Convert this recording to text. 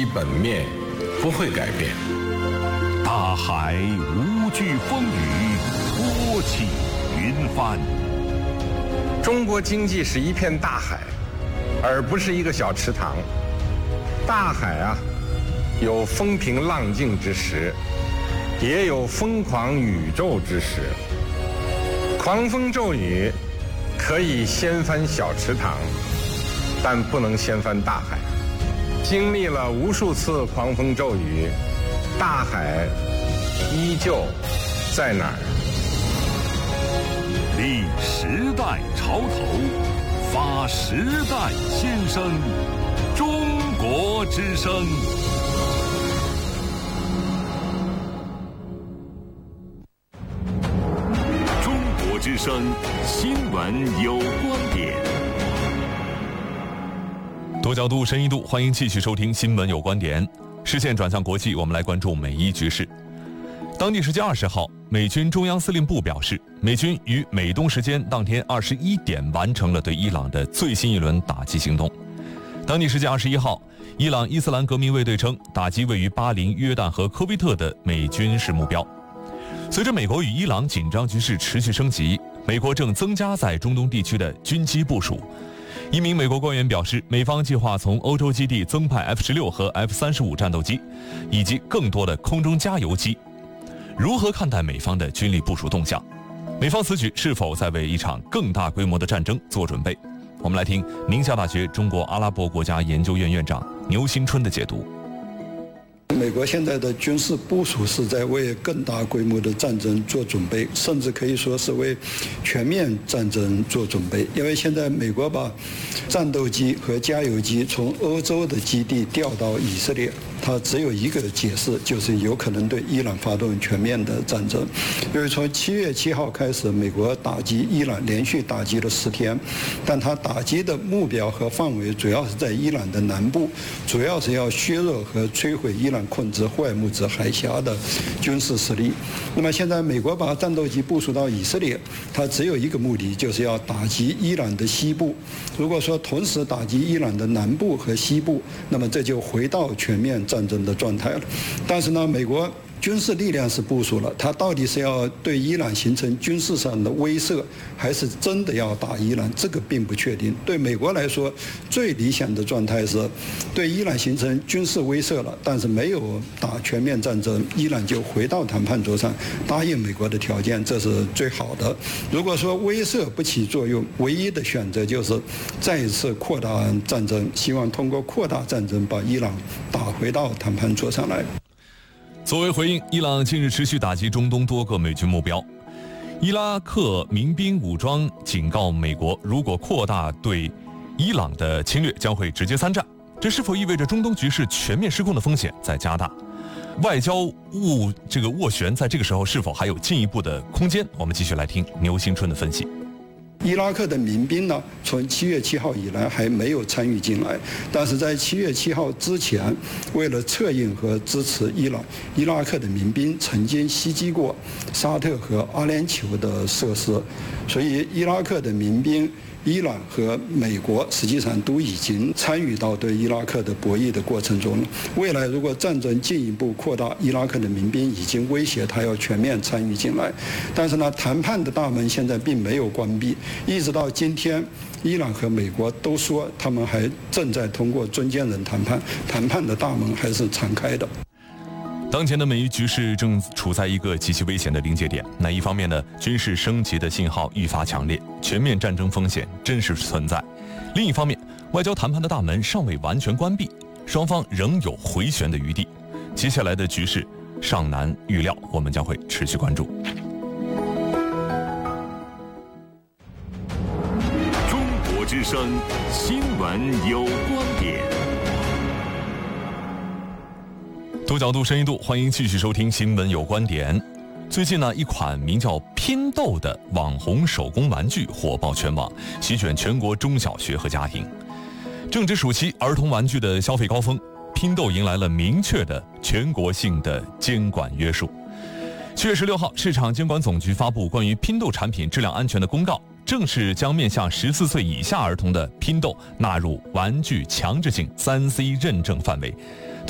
基本面不会改变。 大海无惧风雨，波起云帆。 中国经济是一片大海，而不是一个小池塘。大海啊，有风平浪静之时，也有疯狂宇宙之时。狂风骤雨可以掀翻小池塘，但不能掀翻大海。经历了无数次狂风骤雨，大海依旧在哪儿？ 立时代潮头，发时代先声，中国之声。中国之声新闻有观点。 多角度、深一度，欢迎继续收听《新闻有观点》。视线转向国际，我们来关注美伊局势。当地时间20号，美军中央司令部表示，美军于美东时间当天21点完成了对伊朗的最新一轮打击行动。当地时间21号，伊朗伊斯兰革命卫队称打击位于巴林、约旦和科威特的美军事目标。随着美国与伊朗紧张局势持续升级，美国正增加在中东地区的军机部署。一名美国官员表示，美方计划从欧洲基地增派 F-16和 F-35战斗机，以及更多的空中加油机。如何看待美方的军力部署动向？美方此举是否在为一场更大规模的战争做准备？我们来听宁夏大学中国阿拉伯国家研究院院长牛新春的解读。 美国现在的军事部署是在为更大规模的战争做准备，甚至可以说是为全面战争做准备。因为现在美国把战斗机和加油机从欧洲的基地调到以色列，它只有一个解释，就是有可能对伊朗发动全面的战争。因为从7月7号开始，美国打击伊朗连续打击了10天，但它打击的目标和范围主要是在伊朗的南部，主要是要削弱和摧毁伊朗控制霍尔木兹海峡的军事实力。那么现在美国把战斗机部署到以色列，它只有一个目的，就是要打击伊朗的西部。如果说同时打击伊朗的南部和西部，那么这就回到全面战争的状态了。但是呢，美国军事力量是部署了，它到底是要对伊朗形成军事上的威慑，还是真的要打伊朗，这个并不确定。对美国来说，最理想的状态是对伊朗形成军事威慑了，但是没有打全面战争，伊朗就回到谈判桌上答应美国的条件，这是最好的。如果说威慑不起作用，唯一的选择就是再一次扩大战争，希望通过扩大战争把伊朗打回到谈判桌上来。 作为回应，伊朗近日持续打击中东多个美军目标。伊拉克民兵武装警告美国，如果扩大对伊朗的侵略，将会直接参战。这是否意味着中东局势全面失控的风险在加大？外交斡旋在这个时候是否还有进一步的空间？我们继续来听牛新春的分析。 伊拉克的民兵呢，从7月7号以来还没有参与进来，但是在7月7号之前，为了策应和支持伊朗，伊拉克的民兵曾经袭击过沙特和阿联酋的设施，所以伊拉克的民兵，伊朗和美国实际上都已经参与到对伊拉克的博弈的过程中了。未来如果战争进一步扩大，伊拉克的民兵已经威胁他要全面参与进来。但是呢，谈判的大门现在并没有关闭，一直到今天，伊朗和美国都说他们还正在通过中间人谈判，谈判的大门还是敞开的。 当前的美伊局势正处在一个极其危险的临界点。那一方面呢，军事升级的信号愈发强烈，全面战争风险真实存在；另一方面，外交谈判的大门尚未完全关闭，双方仍有回旋的余地。接下来的局势尚难预料，我们将会持续关注。 中国之声新闻有观点。 多角度、深一度，欢迎继续收听《新闻有观点》。最近呢，一款名叫拼豆的网红手工玩具火爆全网，席卷全国中小学和家庭。正值暑期儿童玩具的消费高峰，拼豆迎来了明确的全国性的监管约束。7月16号，市场监管总局发布关于拼豆产品质量安全的公告，正式将面向14岁以下儿童的拼豆纳入玩具强制性3C 认证范围。